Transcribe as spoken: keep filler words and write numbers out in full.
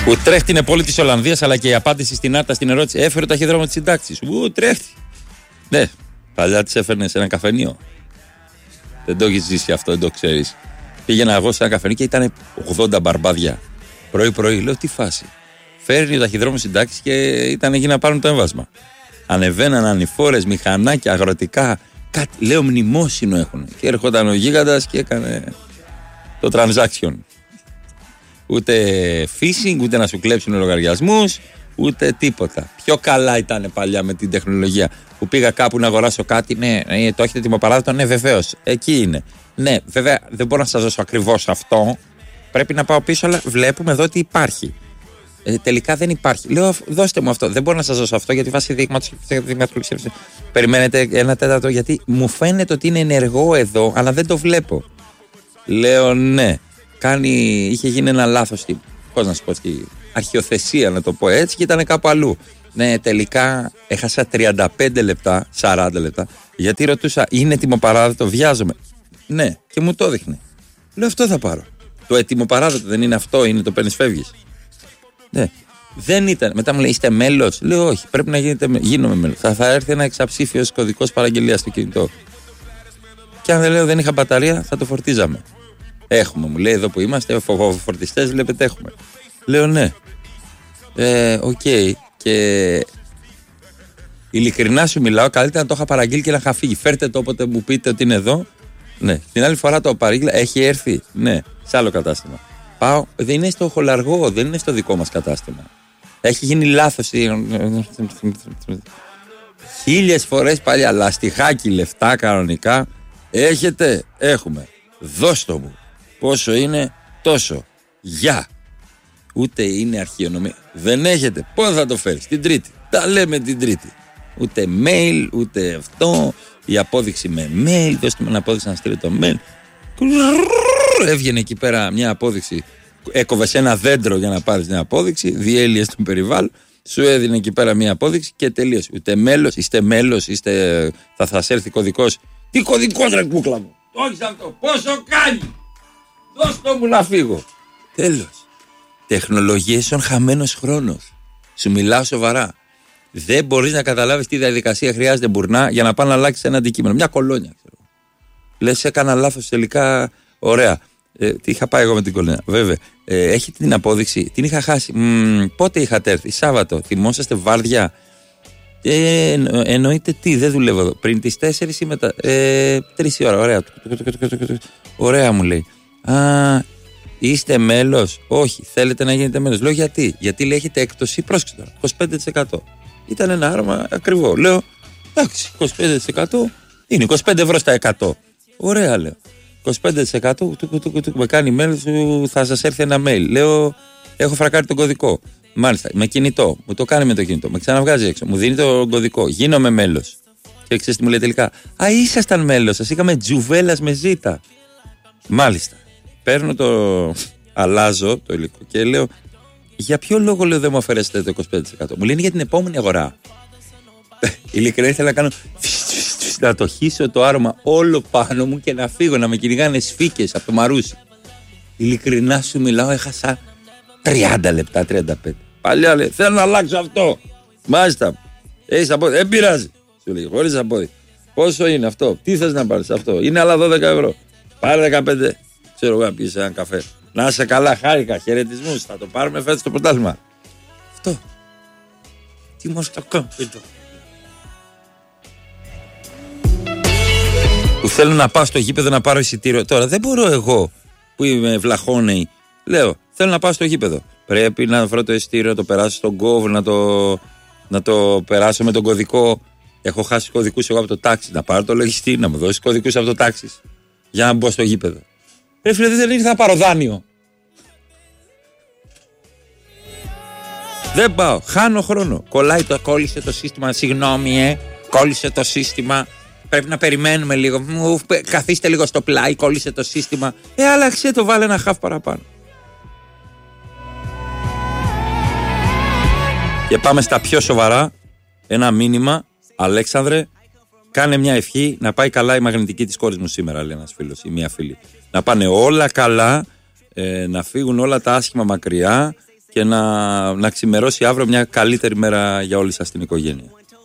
Ουτρέχτη είναι πόλη της Ολλανδίας, αλλά και η απάντηση στην Άρτα στην ερώτηση έφερε το ταχυδρόμο της συντάξης. Ουτρέχτη. Ναι, παλιά της έφερνε σε ένα καφενείο. Δεν το έχεις ζήσει αυτό, δεν το ξέρεις. Πήγαινα εγώ σε ένα καφενείο και ήταν ογδόντα μπαρμπάδια. Πρωί-πρωί, λέω τι φάση. Φέρνει ο ταχυδρόμος συντάξης και ήταν εκεί να πάρουν το έμβασμα. Ανεβαίναν ανηφόρες, μηχανάκια, αγροτικά. Κάτι, λέω μνημόσυνο έχουν. Και έρχονταν ο γίγαντας και έκανε το transaction. Ούτε phishing, ούτε να σου κλέψουν λογαριασμούς, ούτε τίποτα. Πιο καλά ήταν παλιά με την τεχνολογία. Που πήγα κάπου να αγοράσω κάτι, ναι, ναι το έχετε τιμοπαράδοτο, ναι, βεβαίως. Εκεί είναι. Ναι, βέβαια δεν μπορώ να σας δώσω ακριβώς αυτό. Πρέπει να πάω πίσω, αλλά βλέπουμε εδώ ότι υπάρχει. Ε, τελικά δεν υπάρχει. Λέω, δώστε μου αυτό. Δεν μπορώ να σας δώσω αυτό γιατί βάσει δείγματος. Περιμένετε ένα τέταρτο, γιατί μου φαίνεται ότι είναι ενεργό εδώ, αλλά δεν το βλέπω. Λέω, ναι. Κάνει, είχε γίνει ένα λάθος. Πώς να σου πω, αρχιοθεσία να το πω έτσι, και ήταν κάπου αλλού. Ναι, τελικά έχασα τριάντα πέντε λεπτά, σαράντα λεπτά, γιατί ρωτούσα, είναι τιμοπαράδοτο, βιάζομαι. Ναι, και μου το έδειχνε. Λέω, αυτό θα πάρω. Το ετοιμοπαράδοτο δεν είναι αυτό, είναι το παίρνεις φεύγεις. Ναι, δεν ήταν. Μετά μου λέει, είστε μέλος. Λέω, όχι, πρέπει να γίνετε, γίνομαι μέλος. Θα, θα έρθει ένα εξαψήφιος κωδικός παραγγελίας στο κινητό. Και αν δεν λέω, δεν είχα μπαταρία, θα το φορτίζαμε. Έχουμε, μου λέει, εδώ που είμαστε, φορτιστές, βλέπετε, έχουμε. Λέω, ναι. Ε, οκ. Okay. Και ειλικρινά σου μιλάω, καλύτερα να το είχα παραγγείλει και να είχα φύγει. Φέρτε το όποτε μου πείτε ότι είναι εδώ. Ναι. Την άλλη φορά το παρήγγειλα, έχει έρθει. Ναι, σε άλλο κατάστημα. Πάω, δεν είναι στο χολαργό, δεν είναι στο δικό μας κατάστημα. Έχει γίνει λάθος. Χίλιες φορές παλιά, λαστιχάκι, λεφτά κανονικά. Έχετε, έχουμε. Δώστο μου. Πόσο είναι, τόσο. Γεια. Ούτε είναι αρχαιονομία. Δεν έχετε. Πότε θα το φέρεις? Την Τρίτη. Τα λέμε την Τρίτη. Ούτε mail, ούτε αυτό. Η απόδειξη με mail. Δώστε μου ένα απόδειξη να στείλει το mail. Έβγαινε εκεί πέρα μια απόδειξη. Έκοβες ένα δέντρο για να πάρεις μια απόδειξη. Διέλυες τον περιβάλλον. Σου έδινε εκεί πέρα μια απόδειξη και τελείωσε. Ούτε μέλος, είστε μέλος, είστε... θα θα έρθει κωδικός. Τι κωδικός ρε κούκλα μου? Το έχεις αυτό. Πόσο κάνει? Δώστο μου να φύγω. Τέλος. Τεχνολογίες είναι χαμένος χρόνος. Σου μιλάω σοβαρά. Δεν μπορείς να καταλάβεις τι διαδικασία χρειάζεται μπουρνά για να πάει να αλλάξει ένα αντικείμενο. Μια κολόνια, ξέρω. Λες, έκανα λάθος τελικά. Ωραία. Ε, τι είχα πάει εγώ με την κολόνια. Βέβαια. Ε, έχει την απόδειξη. Την είχα χάσει. Μ, πότε είχατε έρθει? Σάββατο. Θυμόσαστε βάρδια? Ε, εννο, εννοείται τι, δεν δουλεύω εδώ. Πριν τις τέσσερις ή μετά? Ε, τρεις η ώρα. Ωραία. Ωραία μου λέει. Α, είστε μέλος? Όχι. Θέλετε να γίνετε μέλος? Λέω γιατί? Γιατί λέει έχετε έκπτωση, πρόσεξε τώρα, είκοσι πέντε τοις εκατό. Ήταν ένα άρωμα ακριβό. Λέω εντάξει, είκοσι πέντε τοις εκατό είναι είκοσι πέντε ευρώ στα εκατό. Ωραία, λέω. είκοσι πέντε τοις εκατό του, του, του, του, με κάνει μέλος, θα σας έρθει ένα mail. Λέω έχω φρακάρει τον κωδικό. Μάλιστα, με κινητό. Μου το κάνει με το κινητό. Με ξαναβγάζει έξω. Μου δίνει τον κωδικό. Γίνομαι μέλος. Και ξέρεις τι μου λέει τελικά? Α, ήσασταν μέλος. Σας είχαμε τζουβέλας με ζήτα. Μάλιστα. Παίρνω το. Αλλάζω το υλικό και λέω, για ποιο λόγο λέω δεν μου αφαιρέσετε το είκοσι πέντε τοις εκατό? Μου λένε για την επόμενη αγορά. Ειλικρινά ήθελα να κάνω. Να το χύσω το άρωμα όλο πάνω μου και να φύγω, να με κυνηγάνε σφίκες από το μαρούσι. Ειλικρινά σου μιλάω, έχασα τριάντα λεπτά, τριάντα πέντε. Παλιά λέει, θέλω να αλλάξω αυτό. Μάλιστα. Έχεις απόδειξη? Δεν πειράζει. Σου λέει, χωρίς απόδειξη. Πόσο είναι αυτό? Τι θες να πάρεις αυτό? Είναι άλλα δώδεκα ευρώ. Πάρε δεκαπέντε. Ξέρω εγώ να πεις έναν καφέ. Να είσαι καλά, χάρηκα. Χαιρετισμούς. Θα το πάρουμε φέτος στο πρωτάθλημα. Αυτό. Τι μας το κάνω. Που θέλω να πάω στο γήπεδο να πάρω εισιτήριο. Τώρα δεν μπορώ εγώ που είμαι βλαχώνεη. Λέω, θέλω να πάω στο γήπεδο. Πρέπει να βρω το εισιτήριο, να το περάσω στον κόβ, να το, να το περάσω με τον κωδικό. Έχω χάσει κωδικούς εγώ από το τάξι. Να πάρω το λογιστή, να μου δώσει κωδικούς από το τάξι. Για να μπω στο γήπεδο. Ρε φίλε, δεν ήρθα να πάρω δάνειο. Δεν πάω, χάνω χρόνο. Κολλάει το, κόλλησε το σύστημα. Συγγνώμη, ε, κόλλησε το σύστημα. Πρέπει να περιμένουμε λίγο. Μου, καθίστε λίγο στο πλάι, κόλλησε το σύστημα. Ε, άλλαξε το, βάλε ένα χαφ παραπάνω. Και πάμε στα πιο σοβαρά. Ένα μήνυμα, Αλέξανδρε, κάνε μια ευχή να πάει καλά η μαγνητική της κόρης μου σήμερα, λέει ένας φίλος ή μια φίλη. Να πάνε όλα καλά, ε, να φύγουν όλα τα άσχημα μακριά, και να, να ξημερώσει αύριο μια καλύτερη μέρα για όλη σας την οικογένεια.